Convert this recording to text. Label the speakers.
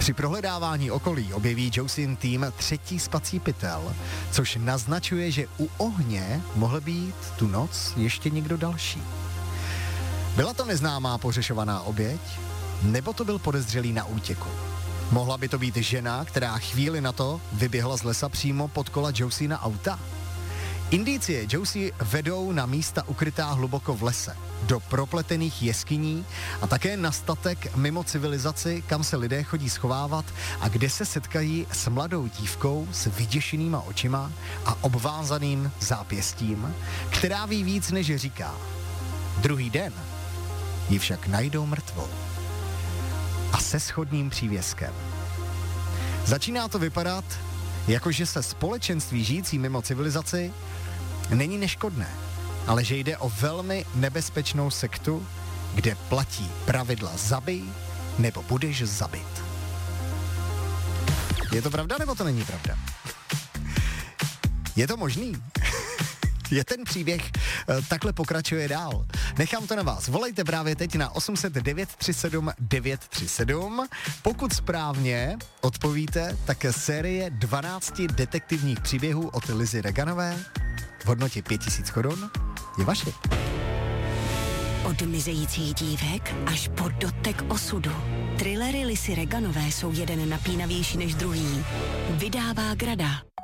Speaker 1: Při prohledávání okolí objeví Josien tým třetí spací pytel, což naznačuje, že u ohně mohl být tu noc ještě někdo další. Byla to neznámá pořešovaná oběť, nebo to byl podezřelý na útěku? Mohla by to být žena, která chvíli na to vyběhla z lesa přímo pod kola Josiena auta? Indicie Josie vedou na místa ukrytá hluboko v lese, do propletených jeskyní a také na statek mimo civilizaci, kam se lidé chodí schovávat a kde se setkají s mladou dívkou s vyděšenýma očima a obvázaným zápěstím, která ví víc, než říká. Druhý den ji však najdou mrtvou a se shodným přívěskem. Začíná to vypadat, jakože se společenství žijící mimo civilizaci není neškodné, ale že jde o velmi nebezpečnou sektu, kde platí pravidla zabij nebo budeš zabit. Je to pravda nebo to není pravda? Je to možný? Je ten příběh takhle pokračuje dál. Nechám to na vás. Volejte právě teď na 800 937 937. Pokud správně odpovíte, tak série 12 detektivních příběhů od Lizy Reganové v hodnotě 5000 korun je vaše.
Speaker 2: Od mizejících dívek až po dotek osudu. Thrillery Lizy Reganové jsou jeden napínavější než druhý. Vydává Grada.